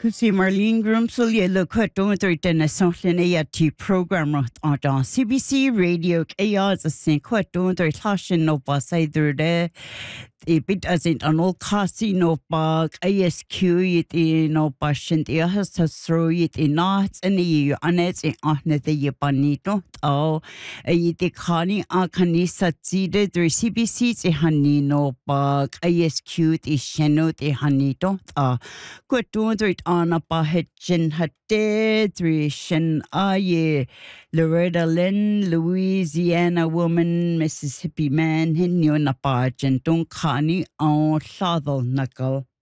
See Marlene Grumsel, you look at don't in a something a program on CBC radio chaos a sing quite don't no bus either there. Bit as in an old casino bag, ASQ it in no patient, it has to throw it in knots and you and it's in honor the Yapanito. Oh, a the Kani Akanisa seeded the CBC a honey no bag, ASQ is Sheno de Hanito. Good don't it on a pahetchin had dead shin aye. Loretta Lynn, Louisiana woman, Mississippi man, Hinyo Napaj, and Dunkani on Saddle Knuckle.